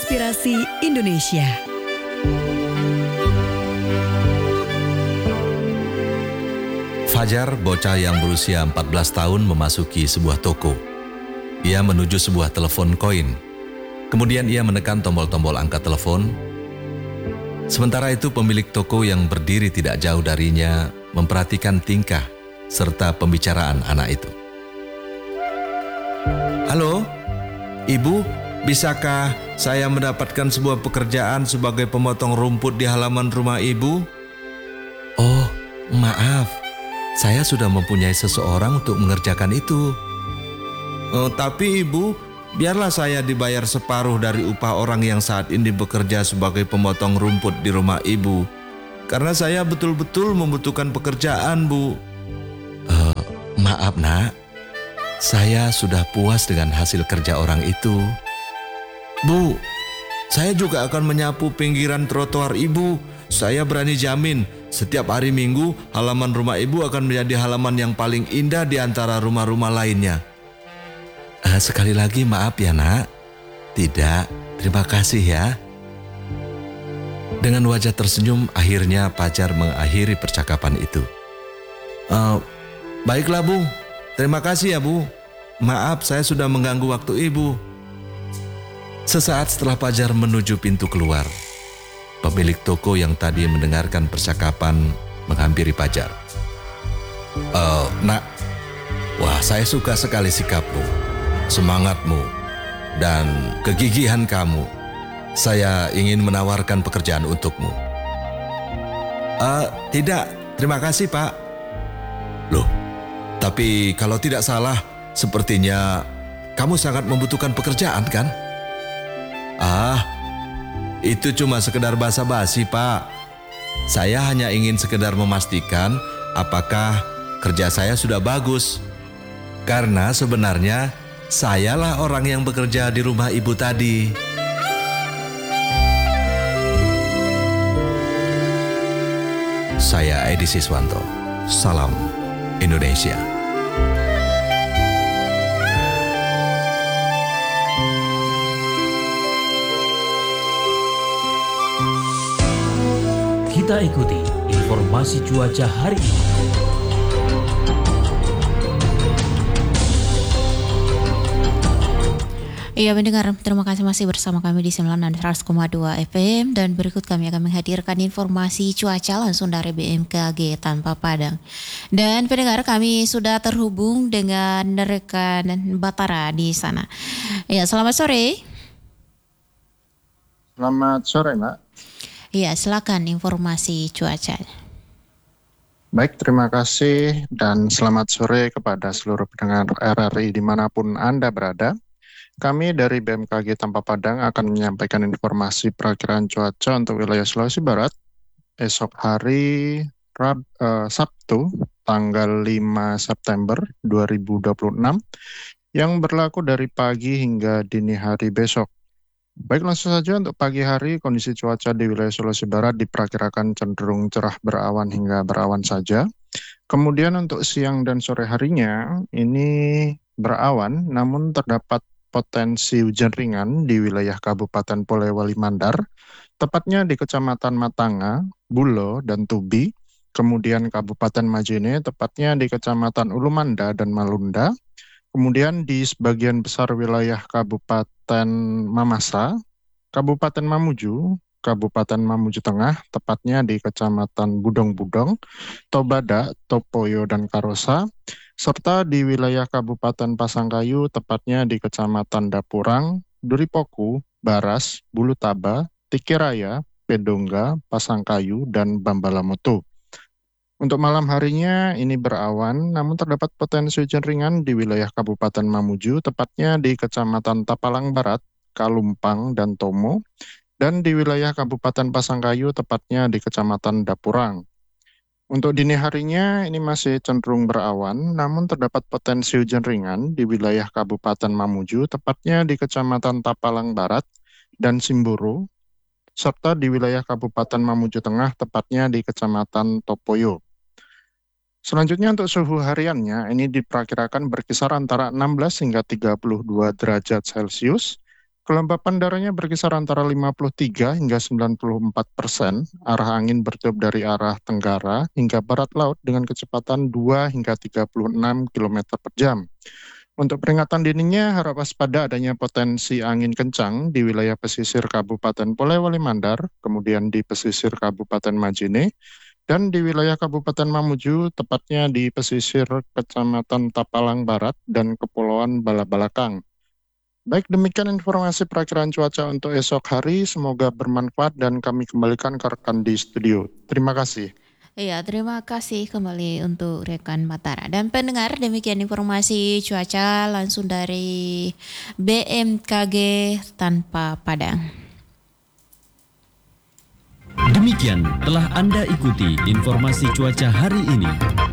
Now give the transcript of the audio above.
Inspirasi Indonesia. Fajar, bocah yang berusia 14 tahun memasuki sebuah toko. Ia menuju sebuah telepon koin. Kemudian ia menekan tombol-tombol angkat telepon. Sementara itu pemilik toko yang berdiri tidak jauh darinya memperhatikan tingkah serta pembicaraan anak itu. Halo, Ibu, bisakah saya mendapatkan sebuah pekerjaan sebagai pemotong rumput di halaman rumah Ibu? Oh, maaf. Saya sudah mempunyai seseorang untuk mengerjakan itu. Oh, tapi Ibu, biarlah saya dibayar separuh dari upah orang yang saat ini bekerja sebagai pemotong rumput di rumah Ibu. Karena saya betul-betul membutuhkan pekerjaan, Bu. Maaf, Nak. Saya sudah puas dengan hasil kerja orang itu. Bu, saya juga akan menyapu pinggiran trotoar Ibu. Saya berani jamin, setiap hari Minggu, halaman rumah Ibu akan menjadi halaman yang paling indah di antara rumah-rumah lainnya. Sekali lagi maaf ya, Nak. Tidak, terima kasih ya. Dengan wajah tersenyum, akhirnya Fajar mengakhiri percakapan itu. Baiklah, Bu. Terima kasih ya, Bu. Maaf, saya sudah mengganggu waktu Ibu. Sesaat setelah Fajar menuju pintu keluar, pemilik toko yang tadi mendengarkan percakapan menghampiri Fajar. Nak, wah saya suka sekali sikapmu, semangatmu, dan kegigihan kamu. Saya ingin menawarkan pekerjaan untukmu. Tidak, terima kasih Pak. Loh, tapi kalau tidak salah, sepertinya kamu sangat membutuhkan pekerjaan kan? Itu cuma sekedar basa-basi, Pak. Saya hanya ingin sekedar memastikan apakah kerja saya sudah bagus. Karena sebenarnya sayalah orang yang bekerja di rumah Ibu tadi. Saya Edi Siswanto. Salam Indonesia. Kita ikuti informasi cuaca hari ini. Iya pendengar, terima kasih masih bersama kami di 96,2 FM dan berikut kami akan menghadirkan informasi cuaca langsung dari BMKG Tanpa Padang. Dan pendengar, kami sudah terhubung dengan rekan Batara di sana. Ya, selamat sore. Selamat sore, Mbak. Iya, silakan informasi cuaca. Baik, terima kasih dan selamat sore kepada seluruh pendengar RRI dimanapun Anda berada. Kami dari BMKG Tanpa Padang akan menyampaikan informasi perakiraan cuaca untuk wilayah Sulawesi Barat esok hari Sabtu tanggal 5 September 2026 yang berlaku dari pagi hingga dini hari besok. Baik, langsung saja untuk pagi hari kondisi cuaca di wilayah Sulawesi Barat diperkirakan cenderung cerah berawan hingga berawan saja. Kemudian untuk siang dan sore harinya ini berawan namun terdapat potensi hujan ringan di wilayah Kabupaten Polewali Mandar, tepatnya di Kecamatan Matanga, Bulo, dan Tubi. Kemudian Kabupaten Majene, tepatnya di Kecamatan Ulumanda dan Malunda. Kemudian di sebagian besar wilayah Kabupaten Mamasa, Kabupaten Mamuju, Kabupaten Mamuju Tengah, tepatnya di Kecamatan Budong-Budong, Tobada, Topoyo, dan Karosa, serta di wilayah Kabupaten Pasangkayu, tepatnya di Kecamatan Dapurang, Duripoku, Baras, Bulutaba, Tikiraya, Pedongga, Pasangkayu, dan Bambalamoto. Untuk malam harinya ini berawan, namun terdapat potensi hujan ringan di wilayah Kabupaten Mamuju, tepatnya di Kecamatan Tapalang Barat, Kalumpang, dan Tomo, dan di wilayah Kabupaten Pasangkayu, tepatnya di Kecamatan Dapurang. Untuk dini harinya ini masih cenderung berawan, namun terdapat potensi hujan ringan di wilayah Kabupaten Mamuju, tepatnya di Kecamatan Tapalang Barat dan Simburu, serta di wilayah Kabupaten Mamuju Tengah, tepatnya di Kecamatan Topoyo. Selanjutnya untuk suhu hariannya, ini diperkirakan berkisar antara 16 hingga 32 derajat Celcius. Kelembapan udaranya berkisar antara 53 hingga 94%. Arah angin bertiup dari arah tenggara hingga barat laut dengan kecepatan 2 hingga 36 km per jam. Untuk peringatan dininya, harap waspada adanya potensi angin kencang di wilayah pesisir Kabupaten Polewali Mandar, kemudian di pesisir Kabupaten Majene, dan di wilayah Kabupaten Mamuju, tepatnya di pesisir Kecamatan Tapalang Barat dan Kepulauan Balabalakang. Baik, demikian informasi perakiraan cuaca untuk esok hari. Semoga bermanfaat dan kami kembalikan ke rekan di studio. Terima kasih. Iya, terima kasih kembali untuk rekan Matara. Dan pendengar, demikian informasi cuaca langsung dari BMKG Tanpa Padang. Demikian telah Anda ikuti informasi cuaca hari ini.